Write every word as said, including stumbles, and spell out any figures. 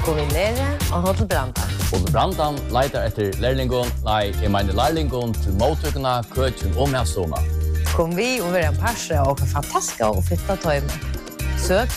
Kom vi lære og Hotel Brandan. Hotel Brandan leitar etter lærlingon, nei, jeg mener lærlingon til mottøkene, køkken og medstående. Kom vi og være en parse og fantastiske og fitta tøyme. Søk